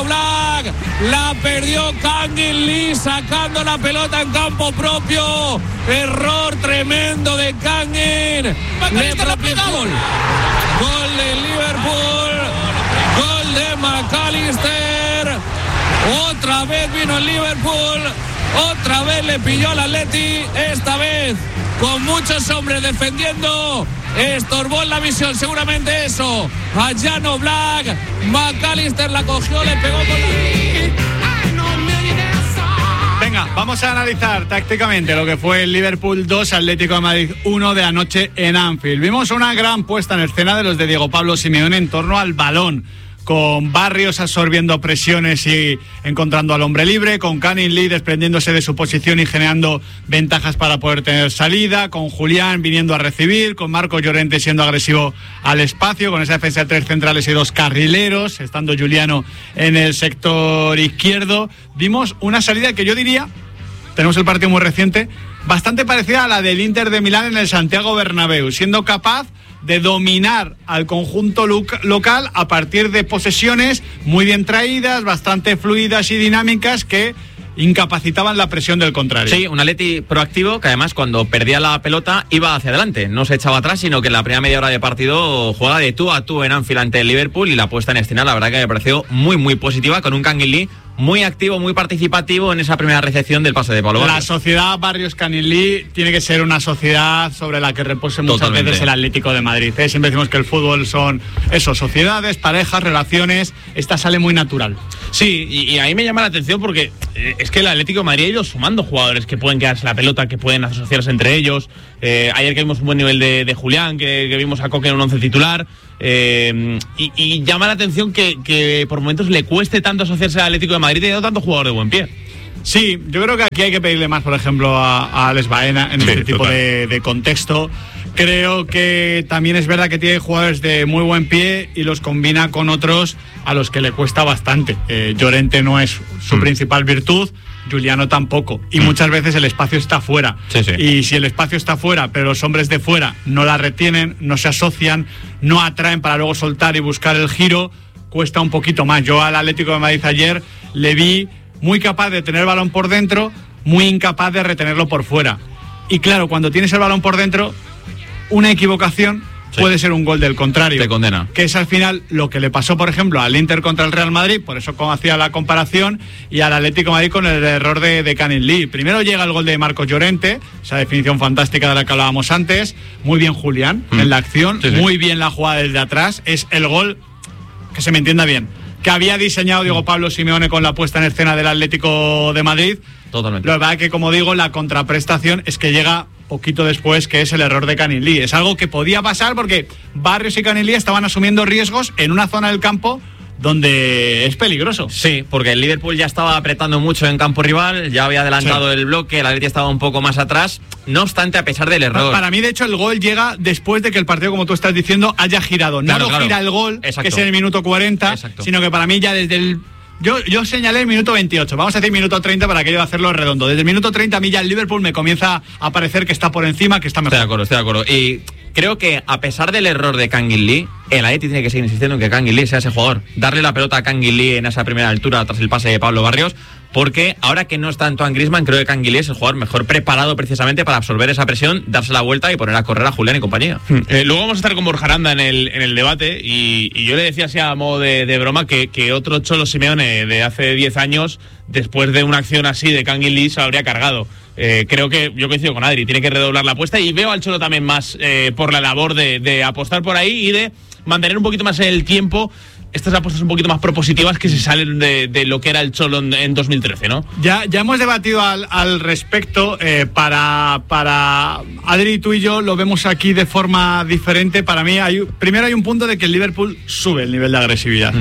Oblak, la perdió Kangin Lee sacando la pelota en campo propio, error tremendo de Kangin. Gol de Liverpool, gol de McAllister, otra vez vino el Liverpool, otra vez le pilló al Atleti, esta vez con muchos hombres defendiendo, estorbó en la visión seguramente eso a Jan Oblak, McAllister la cogió, le pegó con la... Venga, vamos a analizar tácticamente lo que fue el Liverpool 2, Atlético de Madrid 1 de anoche en Anfield. Vimos una gran puesta en escena de los de Diego Pablo Simeone en torno al balón, con Barrios absorbiendo presiones y encontrando al hombre libre, con Kangin Lee desprendiéndose de su posición y generando ventajas para poder tener salida, con Julián viniendo a recibir, con Marcos Llorente siendo agresivo al espacio, con esa defensa de 3 centrales y 2 carrileros, estando Giuliano en el sector izquierdo. Vimos una salida que yo diría, tenemos el partido muy reciente, bastante parecida a la del Inter de Milán en el Santiago Bernabéu, siendo capaz de dominar al conjunto local a partir de posesiones muy bien traídas, bastante fluidas y dinámicas que incapacitaban la presión del contrario. Sí, un Atleti proactivo que además cuando perdía la pelota iba hacia adelante, no se echaba atrás, sino que en la primera media hora de partido jugaba de tú a tú en Anfield ante el Liverpool, y la puesta en escena la verdad que me pareció muy muy positiva, con un Kangin Lee muy activo, muy participativo en esa primera recepción del pase de Pablo Barrios. La sociedad Barrios-Kangin Lee tiene que ser una sociedad sobre la que repose muchas veces el Atlético de Madrid. Siempre decimos que el fútbol son eso, sociedades, parejas, relaciones. Esta sale muy natural. Sí, y a mí me llama la atención porque es que el Atlético de Madrid ha ido sumando jugadores que pueden quedarse la pelota, que pueden asociarse entre ellos. Ayer que vimos un buen nivel de Julián, que vimos a Coque en un 11 titular. Y llama la atención que por momentos le cueste tanto asociarse al Atlético de Madrid teniendo tanto jugador de buen pie. Sí, yo creo que aquí hay que pedirle más, por ejemplo, a Alex Baena en este tipo de contexto. Creo que también es verdad que tiene jugadores de muy buen pie y los combina con otros a los que le cuesta bastante. Llorente no es su principal virtud, Giuliano tampoco, y muchas veces el espacio está fuera. Sí. Y si el espacio está fuera, pero los hombres de fuera no la retienen, no se asocian, no atraen para luego soltar y buscar el giro, cuesta un poquito más. Yo al Atlético de Madrid ayer le vi muy capaz de tener el balón por dentro, muy incapaz de retenerlo por fuera. Y claro, cuando tienes el balón por dentro, una equivocación puede ser un gol del contrario. Te condena. Que es al final lo que le pasó, por ejemplo, al Inter contra el Real Madrid, por eso hacía la comparación, y al Atlético de Madrid con el error de Kangin Lee. Primero llega el gol de Marcos Llorente, esa definición fantástica de la que hablábamos antes. Muy bien Julián en la acción, muy bien la jugada desde atrás. Es el gol, que se me entienda bien, que había diseñado Diego Pablo Simeone con la puesta en escena del Atlético de Madrid. Totalmente. La verdad que, como digo, la contraprestación es que llega poquito después, que es el error de Kangin Lee. Es algo que podía pasar porque Barrios y Kangin Lee estaban asumiendo riesgos en una zona del campo donde es peligroso. Sí, porque el Liverpool ya estaba apretando mucho en campo rival, ya había adelantado el bloque, el Atleti estaba un poco más atrás. No obstante, a pesar del error. Para mí, de hecho, el gol llega después de que el partido, como tú estás diciendo, haya girado. Claro, no gira el gol, exacto, que es en el minuto 40, sino que para mí ya desde el... Yo señalé el minuto 28, vamos a decir minuto 30 para que yo hacerlo redondo. Desde el minuto 30 a mí ya el Liverpool me comienza a parecer que está por encima, que está mejor. Estoy de acuerdo. Y creo que a pesar del error de Kangin Lee, el Atleti tiene que seguir insistiendo en que Kangin Lee sea ese jugador. Darle la pelota a Kangin Lee en esa primera altura tras el pase de Pablo Barrios, porque ahora que no está Antoine Griezmann, creo que Kangin Lee es el jugador mejor preparado precisamente para absorber esa presión, darse la vuelta y poner a correr a Julián y compañía. Luego vamos a estar con Borja Aranda en el debate, y yo le decía así a modo de broma que otro Cholo Simeone de hace 10 años, después de una acción así de Kangin Lee, se lo habría cargado. Creo que yo coincido con Adri, tiene que redoblar la apuesta, y veo al Cholo también más por la labor de apostar por ahí y de mantener un poquito más el tiempo estas apuestas un poquito más propositivas que se salen de lo que era el Cholo en 2013, ¿no? Ya hemos debatido al respecto. Para Adri, tú y yo lo vemos aquí de forma diferente. Para mí, primero hay un punto de que el Liverpool sube el nivel de agresividad.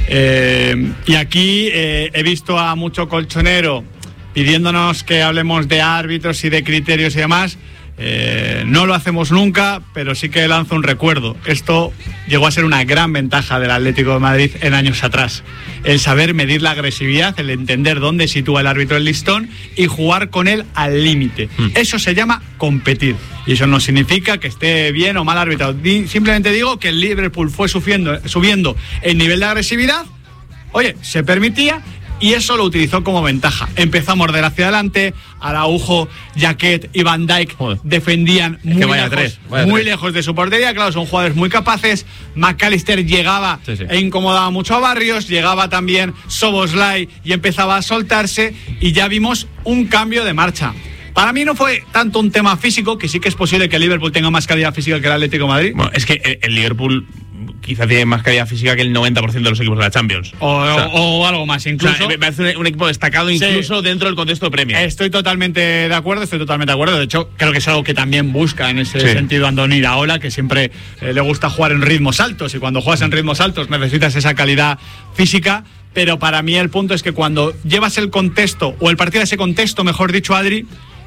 Y aquí he visto a mucho colchonero pidiéndonos que hablemos de árbitros y de criterios y demás. No lo hacemos nunca, pero sí que lanzo un recuerdo. Esto llegó a ser una gran ventaja del Atlético de Madrid en años atrás. El saber medir la agresividad, el entender dónde sitúa el árbitro el listón y jugar con él al límite. Eso se llama competir. Y eso no significa que esté bien o mal arbitrado. Simplemente digo que el Liverpool fue subiendo el nivel de agresividad oye, se permitía y eso lo utilizó como ventaja. Empezó a morder hacia adelante, Araujo, Jaquet y Van Dijk defendían muy lejos de su portería. Claro, son jugadores muy capaces. McAllister llegaba e incomodaba mucho a Barrios, llegaba también Szoboszlai y empezaba a soltarse y ya vimos un cambio de marcha. Para mí no fue tanto un tema físico, que sí que es posible que el Liverpool tenga más calidad física que el Atlético de Madrid. Bueno, es que el Liverpool quizá tiene más calidad física que el 90% de los equipos de la Champions. O algo más, incluso. O sea, me parece un equipo destacado incluso dentro del contexto de Premier. Estoy totalmente de acuerdo. De hecho, creo que es algo que también busca en ese sentido Andoni Iraola, que siempre le gusta jugar en ritmos altos, y cuando juegas en ritmos altos necesitas esa calidad física. Pero para mí el punto es que cuando llevas el contexto, o el partido de ese contexto, mejor dicho, Adri,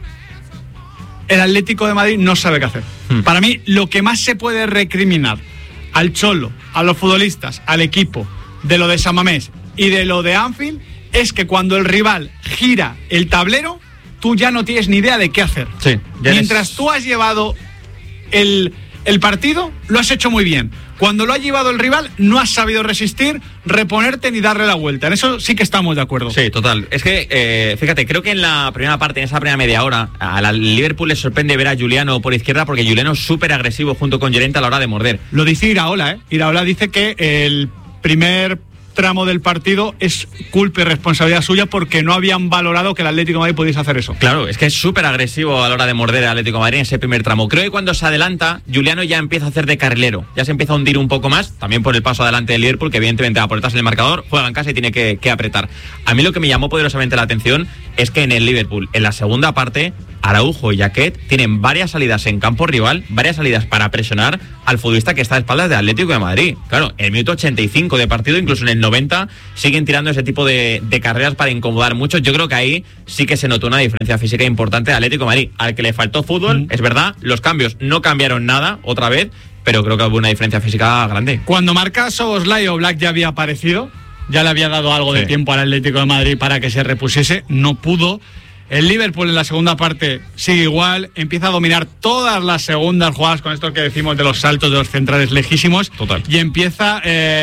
el Atlético de Madrid no sabe qué hacer. Para mí, lo que más se puede recriminar al Cholo, a los futbolistas, al equipo, de lo de San Mamés y de lo de Anfield, es que cuando el rival gira el tablero, tú ya no tienes ni idea de qué hacer. Mientras tú has llevado el partido, lo has hecho muy bien. Cuando lo ha llevado el rival, no has sabido resistir, reponerte ni darle la vuelta. En eso sí que estamos de acuerdo. Sí, total. Es que, fíjate, creo que en la primera parte, en esa primera media hora, al Liverpool le sorprende ver a Juliano por izquierda, porque Juliano es súper agresivo junto con Llorente a la hora de morder. Lo dice Iraola, ¿eh? Iraola dice que el primer tramo del partido es culpa y responsabilidad suya, porque no habían valorado que el Atlético de Madrid pudiese hacer eso. Claro, es que es súper agresivo a la hora de morder el Atlético de Madrid en ese primer tramo. Creo que cuando se adelanta, Juliano ya empieza a hacer de carrilero, ya se empieza a hundir un poco más, también por el paso adelante del Liverpool, que evidentemente va por detrás del marcador, juega en casa y tiene que apretar. A mí lo que me llamó poderosamente la atención es que en el Liverpool, en la segunda parte, Araujo y Jaquet tienen varias salidas en campo rival, varias salidas para presionar al futbolista que está a espaldas del Atlético de Madrid. Claro, en el minuto 85 de partido, incluso en el 90, siguen tirando ese tipo de carreras para incomodar mucho. Yo creo que ahí sí que se notó una diferencia física importante del Atlético de Madrid, al que le faltó fútbol, es verdad, los cambios no cambiaron nada otra vez, pero creo que hubo una diferencia física grande. Cuando marca Szoboszlai, Oblak ya había aparecido, ya le había dado algo de tiempo al Atlético de Madrid para que se repusiese, no pudo. El Liverpool en la segunda parte sigue igual, empieza a dominar todas las segundas jugadas, con esto que decimos de los saltos de los centrales lejísimos. Total. Y empieza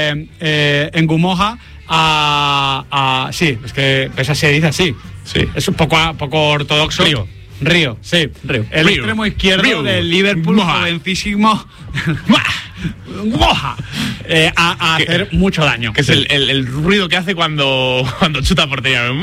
en Gumoja sí, es que esa se dice así. Sí. Es un poco ortodoxo. Río. El extremo izquierdo del Liverpool, jovencísimo, a hacer mucho daño. Que es el ruido que hace cuando chuta portería.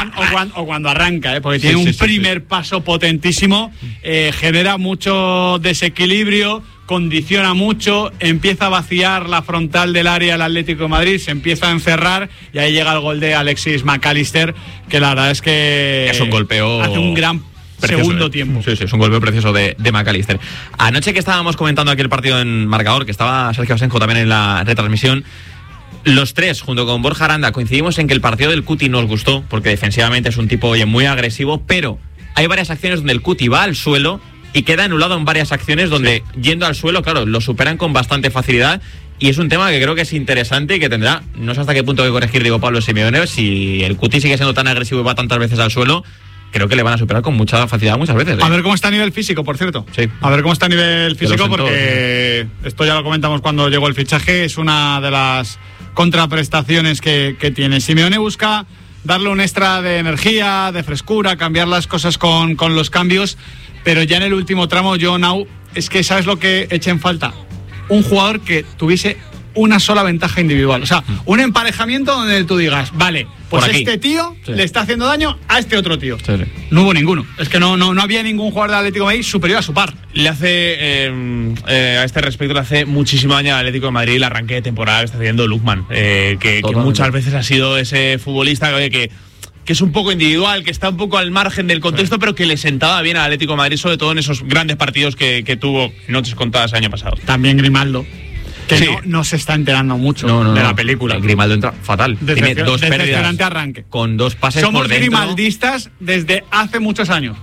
O cuando arranca, porque tiene un primer paso potentísimo, genera mucho desequilibrio, condiciona mucho, empieza a vaciar la frontal del área del Atlético de Madrid, se empieza a encerrar y ahí llega el gol de Alexis McAllister, que la verdad es que es un golpeo, hace un gran precioso, segundo tiempo. Sí, es un golpeo precioso de McAllister. Anoche que estábamos comentando aquí el partido en marcador, que estaba Sergio Asenjo también en la retransmisión, los tres, junto con Borja Aranda, coincidimos en que el partido del Cuti nos gustó, porque defensivamente es un tipo muy agresivo, pero hay varias acciones donde el Cuti va al suelo y queda anulado en varias acciones donde, yendo al suelo, claro, lo superan con bastante facilidad. Y es un tema que creo que es interesante y que tendrá, no sé hasta qué punto que corregir Diego Pablo Simeone. Si el Cuti sigue siendo tan agresivo y va tantas veces al suelo, creo que le van a superar con mucha facilidad muchas veces. A ver cómo está a nivel físico, por cierto. Sí. A ver cómo está a nivel físico, porque esto ya lo comentamos cuando llegó el fichaje, es una de las contraprestaciones que tiene. Simeone busca darle un extra de energía, de frescura, cambiar las cosas con los cambios, pero ya en el último tramo, es que ¿sabes lo que echa en falta? Un jugador que tuviese una sola ventaja individual, o sea, un emparejamiento donde tú digas, vale, pues este tío le está haciendo daño a este otro tío. No hubo ninguno. Es que no había ningún jugador del Atlético de Madrid superior a su par. Le hace, a este respecto, le hace muchísimo daño al Atlético de Madrid el arranque de temporada que está haciendo Lookman, que muchas veces ha sido ese futbolista que es un poco individual, que está un poco al margen del contexto, pero que le sentaba bien al Atlético de Madrid, sobre todo en esos grandes partidos que tuvo noches contadas el año pasado. También Grimaldo, que no se está enterando mucho de la película. Grimaldo entra fatal. Tiene dos pérdidas arranque. Con dos pases Somos por dentro. grimaldistas desde hace muchos años.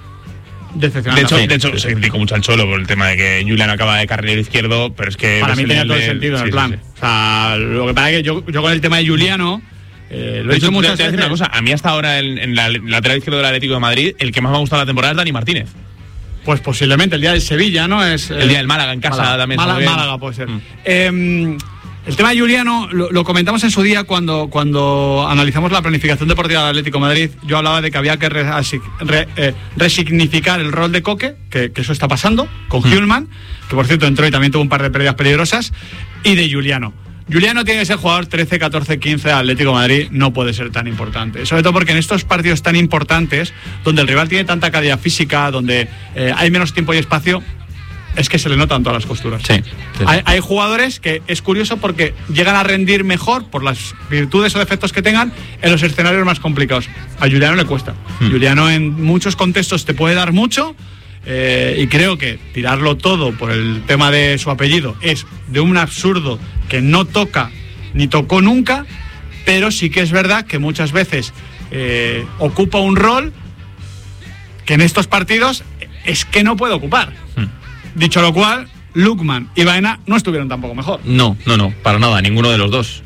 De hecho, se criticó mucho al Cholo por el tema de que Julián acaba de carrilero izquierdo, pero es que... Para mí tenía todo el sentido en el plan. O sea, lo que pasa es que yo con el tema de Juliano... lo he dicho muchas veces. Una cosa, a mí hasta ahora en la lateral izquierdo del Atlético de Madrid, el que más me ha gustado la temporada es Dani Martínez. Pues posiblemente el día del Sevilla, ¿no? Es el día del Málaga en casa también. Málaga puede ser. El tema de Juliano lo comentamos en su día cuando analizamos la planificación deportiva del Atlético de Madrid. Yo hablaba de que había que resignificar el rol de Coque, que eso está pasando, con Hjulmand, que por cierto entró y también tuvo un par de pérdidas peligrosas, y de Juliano. Juliano tiene que ser jugador 13, 14, 15 del Atlético de Madrid, no puede ser tan importante. Sobre todo porque en estos partidos tan importantes, donde el rival tiene tanta calidad física, donde hay menos tiempo y espacio, es que se le notan todas las costuras. Sí. Hay jugadores que es curioso porque llegan a rendir mejor por las virtudes o defectos que tengan en los escenarios más complicados. A Juliano le cuesta. Juliano en muchos contextos te puede dar mucho, y creo que tirarlo todo por el tema de su apellido es de un absurdo que no toca ni tocó nunca, pero sí que es verdad que muchas veces ocupa un rol que en estos partidos es que no puede ocupar. Dicho lo cual, Lookman y Baena no estuvieron tampoco mejor. No, para nada, ninguno de los dos.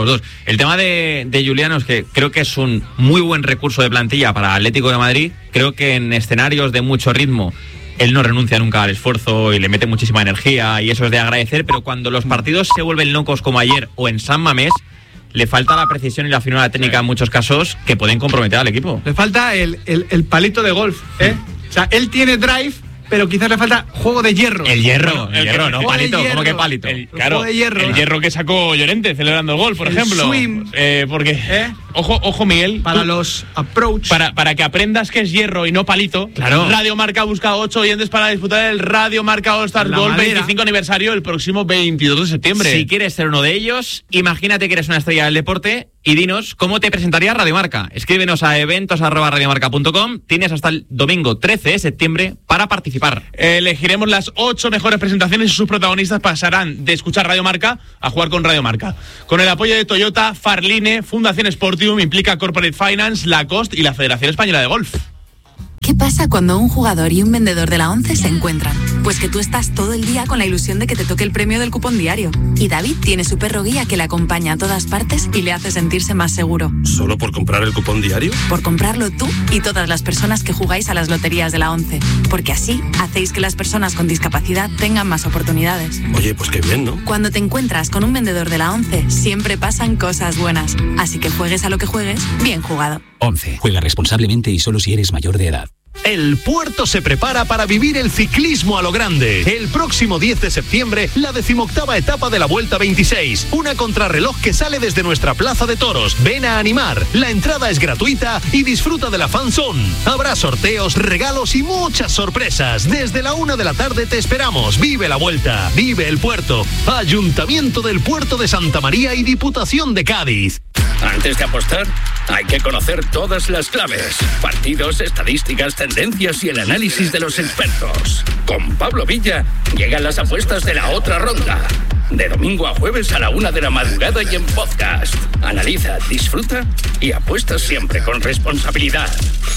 El tema de Juliano es que creo que es un muy buen recurso de plantilla para Atlético de Madrid. Creo que en escenarios de mucho ritmo él no renuncia nunca al esfuerzo y le mete muchísima energía y eso es de agradecer, pero cuando los partidos se vuelven locos como ayer o en San Mamés, le falta la precisión y la finura técnica en muchos casos que pueden comprometer al equipo. Le falta el palito de golf, ¿eh? O sea, él tiene drive, pero quizás le falta juego de hierro. El hierro, no palito. ¿Cómo que palito? El hierro que sacó Llorente celebrando el gol, por ejemplo. Swing. Porque, ojo Miguel. Para los approach. Para que aprendas que es hierro y no palito. Claro. Radio Marca busca 8 oyentes para disputar el Radio Marca All Star Gold 25 aniversario el próximo 22 de septiembre. Si quieres ser uno de ellos, imagínate que eres una estrella del deporte y dinos cómo te presentaría Radio Marca. Escríbenos a eventos@radiomarca.com. Tienes hasta el domingo 13 de septiembre para participar. Elegiremos las 8 mejores presentaciones y sus protagonistas pasarán de escuchar Radio Marca a jugar con Radio Marca. Con el apoyo de Toyota, Farline, Fundación Sportium, Implica Corporate Finance, Lacoste y la Federación Española de Golf. ¿Qué pasa cuando un jugador y un vendedor de la ONCE se encuentran? Pues que tú estás todo el día con la ilusión de que te toque el premio del cupón diario. Y David tiene su perro guía que le acompaña a todas partes y le hace sentirse más seguro. ¿Solo por comprar el cupón diario? Por comprarlo tú y todas las personas que jugáis a las loterías de la ONCE. Porque así hacéis que las personas con discapacidad tengan más oportunidades. Oye, pues qué bien, ¿no? Cuando te encuentras con un vendedor de la ONCE, siempre pasan cosas buenas. Así que juegues a lo que juegues, bien jugado. ONCE. Juega responsablemente y solo si eres mayor de edad. El Puerto se prepara para vivir el ciclismo a lo grande. El próximo 10 de septiembre, la 18ª etapa de la Vuelta 26. Una contrarreloj que sale desde nuestra Plaza de Toros. Ven a animar. La entrada es gratuita y disfruta de la fan zone. Habrá sorteos, regalos y muchas sorpresas. Desde la 1 de la tarde te esperamos. Vive la Vuelta. Vive el Puerto. Ayuntamiento del Puerto de Santa María y Diputación de Cádiz. Antes de apostar, hay que conocer todas las claves, partidos, estadísticas, tendencias y el análisis de los expertos. Con Pablo Villa llegan las apuestas de la otra ronda. De domingo a jueves a la 1 de la madrugada y en podcast. Analiza, disfruta y apuesta siempre con responsabilidad.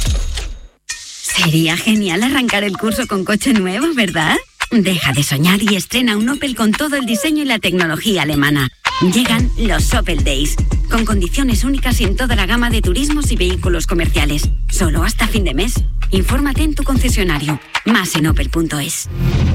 Sería genial arrancar el curso con coche nuevo, ¿verdad? Deja de soñar y estrena un Opel con todo el diseño y la tecnología alemana. Llegan los Opel Days, con condiciones únicas en toda la gama de turismos y vehículos comerciales. Solo hasta fin de mes. Infórmate en tu concesionario. Más en opel.es.